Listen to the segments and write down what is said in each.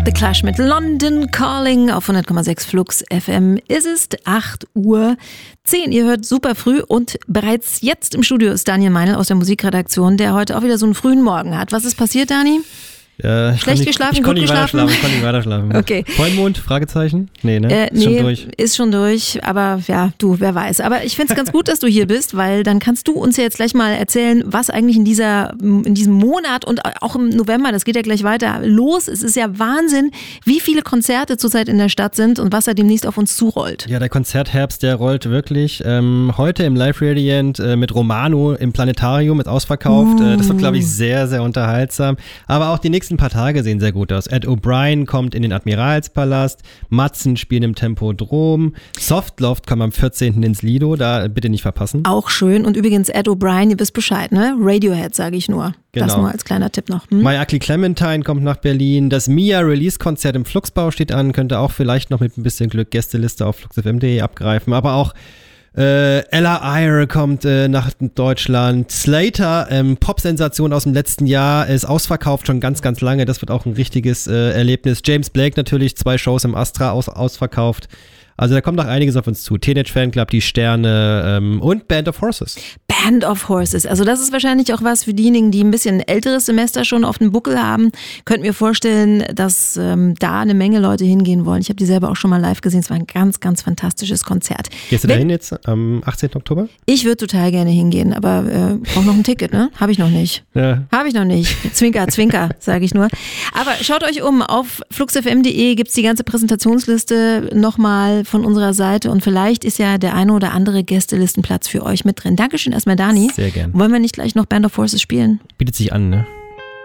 The Clash mit London Calling auf 100,6 Flux FM. Es ist 8:10 Uhr. Ihr hört super früh und bereits jetzt im Studio ist Daniel Meinl aus der Musikredaktion, der heute auch wieder so einen frühen Morgen hat. Was ist passiert, Dani? Schlecht geschlafen, gut geschlafen? Ich konnte nicht weiter schlafen. Okay. Vollmond? Fragezeichen? Nee, ne? Ist schon durch. Ist schon durch, aber ja, wer weiß. Aber ich finde es ganz gut, dass du hier bist, weil dann kannst du uns ja jetzt gleich mal erzählen, was eigentlich in diesem Monat und auch im November, das geht ja gleich weiter, los. Es ist ja Wahnsinn, wie viele Konzerte zurzeit in der Stadt sind und was da demnächst auf uns zurollt. Ja, der Konzertherbst, der rollt wirklich. Heute im Live Radiant mit Romano im Planetarium ist ausverkauft. Das wird, glaube ich, sehr, sehr unterhaltsam. Aber auch die nächsten paar Tage sehen sehr gut aus. Ed O'Brien kommt in den Admiralspalast, Matzen spielen im Tempodrom, Softloft kommt am 14. ins Lido, da bitte nicht verpassen. Auch schön. Und übrigens Ed O'Brien, ihr wisst Bescheid, ne? Radiohead, sage ich nur. Genau. Das nur als kleiner Tipp noch. My Ugly Clementine kommt nach Berlin, das Mia-Release-Konzert im Fluxbau steht an, könnte auch vielleicht noch mit ein bisschen Glück Gästeliste auf fluxfm.de abgreifen, aber auch Ella Eyre kommt nach Deutschland. Slater, Pop-Sensation aus dem letzten Jahr, ist ausverkauft schon ganz, ganz lange. Das wird auch ein richtiges Erlebnis. James Blake natürlich, 2 Shows im Astra ausverkauft. Also da kommt noch einiges auf uns zu. Teenage Fanclub, die Sterne und Band of Horses. Band of Horses. Also das ist wahrscheinlich auch was für diejenigen, die ein bisschen älteres Semester schon auf dem Buckel haben. Könnt mir vorstellen, dass da eine Menge Leute hingehen wollen. Ich habe die selber auch schon mal live gesehen. Es war ein ganz, ganz fantastisches Konzert. Gehst du dahin jetzt am 18. Oktober? Ich würde total gerne hingehen, aber brauche noch ein Ticket, ne? Habe ich noch nicht. Ja. Habe ich noch nicht. Zwinker, Zwinker, sage ich nur. Aber schaut euch um. Auf fluxfm.de gibt es die ganze Präsentationsliste nochmal von unserer Seite und vielleicht ist ja der eine oder andere Gästelistenplatz für euch mit drin. Dankeschön erstmal, Dani. Sehr gern. Wollen wir nicht gleich noch Band of Horses spielen? Bietet sich an, ne?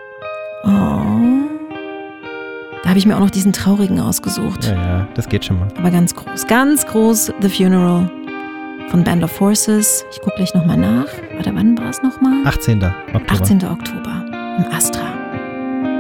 Oh. Da habe ich mir auch noch diesen traurigen ausgesucht. Ja, das geht schon mal. Aber ganz groß, The Funeral von Band of Horses. Ich gucke gleich nochmal nach. Warte, wann war es nochmal? 18. Oktober. 18. Oktober im Astra.